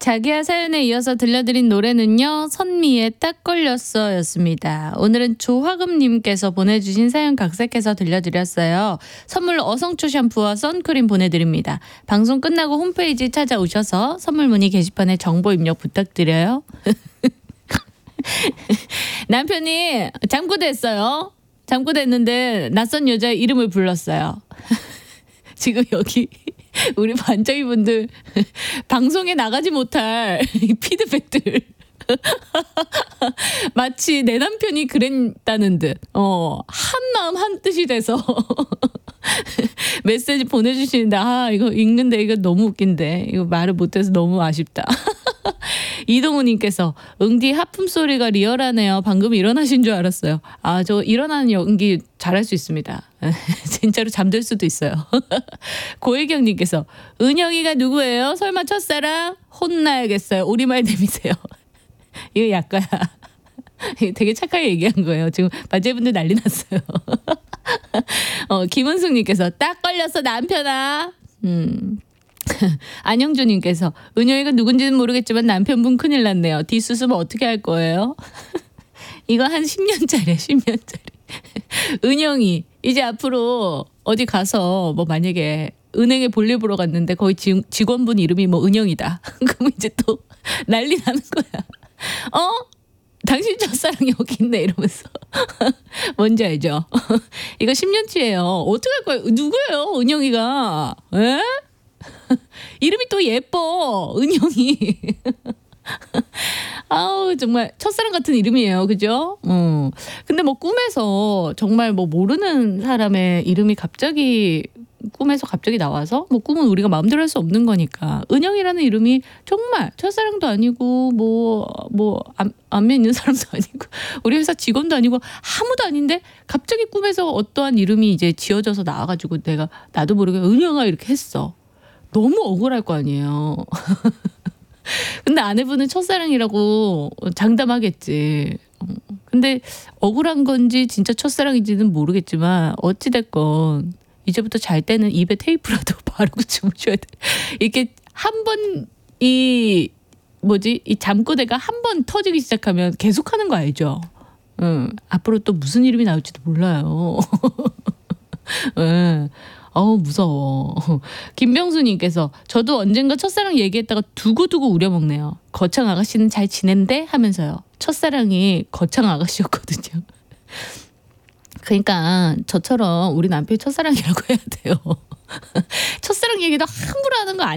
자기야 사연에 이어서 들려드린 노래는요. 선미의 딱 걸렸어 였습니다. 오늘은 조화금님께서 보내주신 사연 각색해서 들려드렸어요. 선물로 어성초 샴푸와 선크림 보내드립니다. 방송 끝나고 홈페이지 찾아오셔서 선물 문의 게시판에 정보 입력 부탁드려요. 남편이 잠꼬대했어요. 잠꼬대했는데 낯선 여자의 이름을 불렀어요. 지금 여기 우리 반장이분들 방송에 나가지 못할 피드백들 마치 내 남편이 그랬다는 듯 한마음 한뜻이 돼서 메시지 보내주시는데 이거 읽는데 이거 너무 웃긴데 이거 말을 못해서 너무 아쉽다. 이동우님께서 응디 하품 소리가 리얼하네요. 방금 일어나신 줄 알았어요. 저 일어나는 연기 잘할 수 있습니다. 진짜로 잠들 수도 있어요. 고혜경님께서 은영이가 누구예요? 설마 첫사랑? 혼나야겠어요. 우리말 내미세요. 이거 약간 되게 착하게 얘기한 거예요. 지금 반제분들 난리 났어요. 김은숙님께서 딱 걸렸어 남편아. 안영주님께서 은영이가 누군지는 모르겠지만 남편분 큰일 났네요. 뒷수습은 어떻게 할 거예요? 이거 한 10년짜리야 10년짜리. 은영이 이제 앞으로 어디 가서 뭐 만약에 은행에 볼일 보러 갔는데 거기 직원분 이름이 뭐 은영이다. 그럼 이제 또 난리 나는 거야. 당신 첫사랑 여기 있네 이러면서. 뭔지 알죠? 이거 10년치예요. 어떻게 할 거예요? 누구예요? 은영이가. 에? 이름이 또 예뻐. 은영이. 정말 첫사랑 같은 이름이에요. 그죠? 근데 뭐 꿈에서 정말 뭐 모르는 사람의 이름이 꿈에서 갑자기 나와서 뭐 꿈은 우리가 마음대로 할 수 없는 거니까 은영이라는 이름이 정말 첫사랑도 아니고 안면 있는 사람도 아니고 우리 회사 직원도 아니고 아무도 아닌데 갑자기 꿈에서 어떠한 이름이 이제 지어져서 나와가지고 나도 모르게 은영아 이렇게 했어. 너무 억울할 거 아니에요. 근데 아내분은 첫사랑이라고 장담하겠지. 근데 억울한 건지 진짜 첫사랑인지는 모르겠지만 어찌됐건 이제부터 잘 때는 입에 테이프라도 바르고 주무셔야 돼. 이렇게 한 번 이 잠꼬대가 한 번 터지기 시작하면 계속하는 거 알죠? 앞으로 또 무슨 이름이 나올지도 몰라요. 무서워. 김병수님께서 저도 언젠가 첫사랑 얘기했다가 두고두고 우려먹네요. 거창 아가씨는 잘 지낸대? 하면서요. 첫사랑이 거창 아가씨였거든요. 그러니까 저처럼 우리 남편이 첫사랑이라고 해야 돼요. 첫사랑 얘기도 함부로 하는 거 아니에요.